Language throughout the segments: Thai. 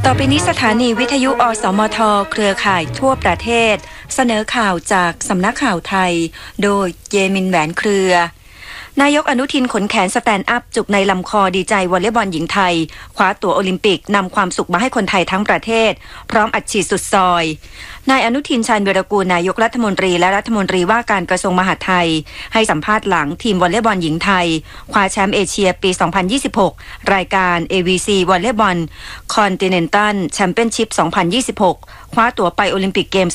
ต่อไปนี้สถานีวิทยุอสมทเครือข่ายทั่วประเทศเสนอข่าวจากสำนักข่าวไทยโดยเยมินแหวนเครือนายกอนุทินขนแขนสแตนด์อัพจุกในลำคอดีใจวอลเลย์บอลหญิงไทยคว้าตั๋วโอลิมปิกนำความสุขมาให้คนไทยทั้งประเทศพร้อมอัดฉีดสุดซอยนายอนุทินชาญวีรกูลนายกรัฐมนตรีและรัฐมนตรีว่าการกระทรวงมหาดไทยให้สัมภาษณ์หลังทีมวอลเลย์บอลหญิงไทยคว้าแชมป์เอเชียปี 2026 รายการ AVC วอลเลย์บอลคอนติเนนตัลแชมเปี้ยนชิพ 2026 คว้าตั๋วไปโอลิมปิกเกม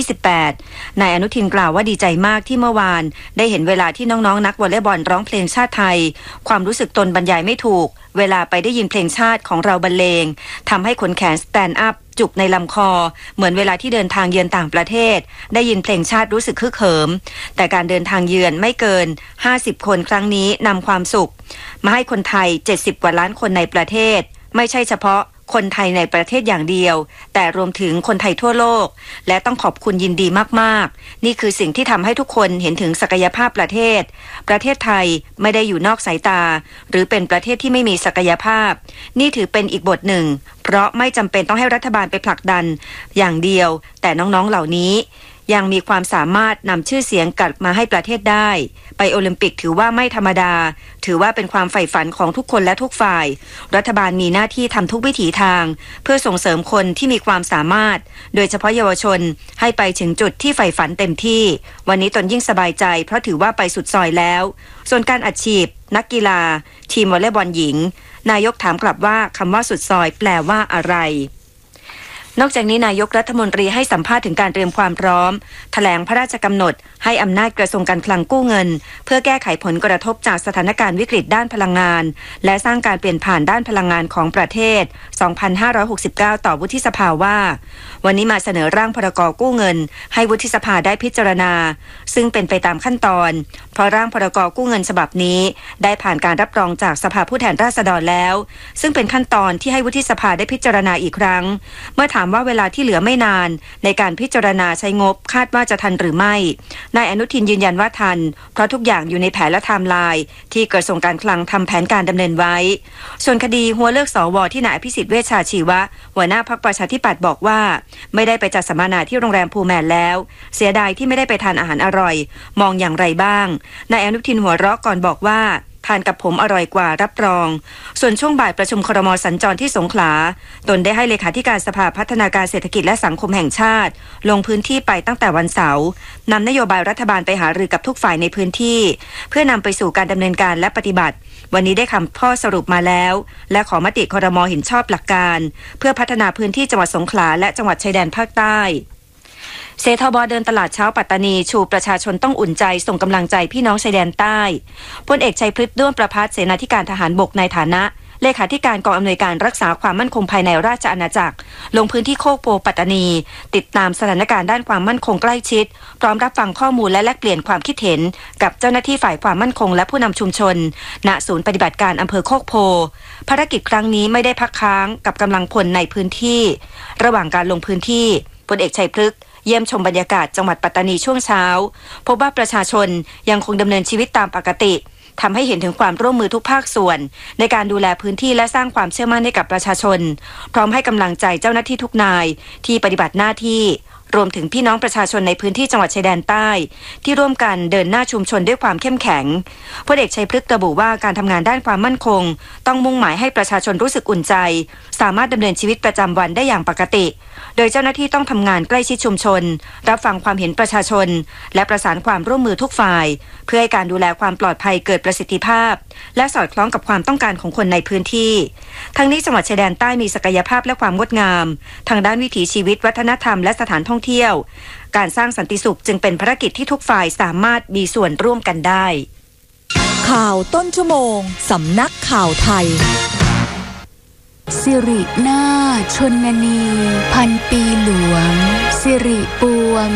2028 นายอนุทินกล่าวว่าดีใจมากที่เมื่อวานได้เห็นเวลาที่น้องๆนักวอลเลย์บอลร้องเพลงชาติไทยความรู้สึกตนบรรยายไม่ถูกเวลาไปได้ยินเพลงชาติของเราบรรเลงทำให้ขนแขนสแตนด์อัพจุกในลำคอเหมือนเวลาที่เดินทางเยือนต่างประเทศได้ยินเพลงชาติรู้สึกคึกเหิมแต่การเดินทางเยือนไม่เกิน50คนครั้งนี้นำความสุขมาให้คนไทย70กว่าล้านคนในประเทศไม่ใช่เฉพาะคนไทยในประเทศอย่างเดียวแต่รวมถึงคนไทยทั่วโลกและต้องขอบคุณยินดีมากๆนี่คือสิ่งที่ทำให้ทุกคนเห็นถึงศักยภาพประเทศไทยไม่ได้อยู่นอกสายตาหรือเป็นประเทศที่ไม่มีศักยภาพนี่ถือเป็นอีกบทหนึ่งเพราะไม่จำเป็นต้องให้รัฐบาลไปผลักดันอย่างเดียวแต่น้องๆเหล่านี้ยังมีความสามารถนำชื่อเสียงกลับมาให้ประเทศได้ไปโอลิมปิกถือว่าไม่ธรรมดาถือว่าเป็นความใฝ่ฝันของทุกคนและทุกฝ่ายรัฐบาลมีหน้าที่ทำทุกวิถีทางเพื่อส่งเสริมคนที่มีความสามารถโดยเฉพาะเยาวชนให้ไปถึงจุดที่ใฝ่ฝันเต็มที่วันนี้ตนยิ่งสบายใจเพราะถือว่าไปสุดซอยแล้วส่วนการอัดฉีดนักกีฬาทีมวอลเลย์บอลหญิงนายกถามกลับว่าคำว่าสุดซอยแปลว่าอะไรนอกจากนี้นายกรัฐมนตรีให้สัมภาษณ์ถึงการเตรียมความพร้อมแถลงพระราชกำหนดให้อำนาจกระทรวงการคลังกู้เงินเพื่อแก้ไขผลกระทบจากสถานการณ์วิกฤตด้านพลังงานและสร้างการเปลี่ยนผ่านด้านพลังงานของประเทศ 2569 ต่อวุฒิสภาว่าวันนี้มาเสนอร่างพรก.กู้เงินให้วุฒิสภาได้พิจารณาซึ่งเป็นไปตามขั้นตอนเพราะร่างพรก.กู้เงินฉบับนี้ได้ผ่านการรับรองจากสภาผู้แทนราษฎรแล้วซึ่งเป็นขั้นตอนที่ให้วุฒิสภาได้พิจารณาอีกครั้งเมื่อถามว่าเวลาที่เหลือไม่นานในการพิจารณาใช้งบคาดว่าจะทันหรือไม่นายอนุทินยืนยันว่าทันเพราะทุกอย่างอยู่ในแผนและไทม์ไลน์ที่กระทรวงการคลังทำแผนการดำเนินไว้ส่วนคดีหัวเลือกสวที่นายอภิสิทธิ์เวชชาชีวะหัวหน้าพรรคประชาธิปัตย์บอกว่าไม่ได้ไปจัดสัมมนาที่โรงแรมพูแมนแล้วเสียดายที่ไม่ได้ไปทานอาหารอร่อยมองอย่างไรบ้างนายอนุทินหัวเราะก่อนบอกว่าทานกับผมอร่อยกว่ารับรองส่วนช่วงบ่ายประชุมครม.สัญจรที่สงขลาตนได้ให้เลขาธิการสภาพัฒนาการเศรษฐกิจและสังคมแห่งชาติลงพื้นที่ไปตั้งแต่วันเสาร์นำนโยบายรัฐบาลไปหารือกับทุกฝ่ายในพื้นที่เพื่อนำไปสู่การดำเนินการและปฏิบัติวันนี้ได้คำข้อสรุปมาแล้วและขอมติครม.เห็นชอบหลักการเพื่อพัฒนาพื้นที่จังหวัดสงขลาและจังหวัดชายแดนภาคใต้เสทบเดินตลาดเช้าปัตตานีชูประชาชนต้องอุ่นใจส่งกำลังใจพี่น้องชายแดนใต้พลเอกชัยพฤทธิ์ด้วงประภัสเสนาธิการทหารบกในฐานะเลขาธิการกองอำนวยการรักษาความมั่นคงภายในราชอาณาจักรลงพื้นที่โคกโพปัตตานีติดตามสถานการณ์ด้านความมั่นคงใกล้ชิดพร้อมรับฟังข้อมูลและแลกเปลี่ยนความคิดเห็นกับเจ้าหน้าที่ฝ่ายความมั่นคงและผู้นำชุมชนณศูนย์ปฏิบัติการอำเภอโคกโพภารกิจครั้งนี้ไม่ได้พักค้างกับกำลังพลในพื้นที่ระหว่างการลงพื้นที่พลเอกชัยพฤกษ์เยี่ยมชมบรรยากาศจังหวัดปัตตานีช่วงเช้าพบว่าประชาชนยังคงดำเนินชีวิตตามปกติทำให้เห็นถึงความร่วมมือทุกภาคส่วนในการดูแลพื้นที่และสร้างความเชื่อมั่นให้กับประชาชนพร้อมให้กำลังใจเจ้าหน้าที่ทุกนายที่ปฏิบัติหน้าที่รวมถึงพี่น้องประชาชนในพื้นที่จังหวัดชายแดนใต้ที่ร่วมกันเดินหน้าชุมชนด้วยความเข้มแข็งพลเอกชัยพฤกษ์ระบุว่าการทำงานด้านความมั่นคงต้องมุ่งหมายให้ประชาชนรู้สึกอุ่นใจสามารถดำเนินชีวิตประจำวันได้อย่างปกติโดยเจ้าหน้าที่ต้องทำงานใกล้ชิดชุมชนรับฟังความเห็นประชาชนและประสานความร่วมมือทุกฝ่ายเพื่อให้การดูแลความปลอดภัยเกิดประสิทธิภาพและสอดคล้องกับความต้องการของคนในพื้นที่ทั้งนี้จังหวัดชายแดนใต้มีศักยภาพและความงดงามทางด้านวิถีชีวิตวัฒนธรรมและสถานท่องเที่ยวการสร้างสันติสุขจึงเป็นภารกิจที่ทุกฝ่ายสามารถมีส่วนร่วมกันได้ข่าวต้นชั่วโมงสำนักข่าวไทยสิรินาชนนีพันปีหลวงสิริปวง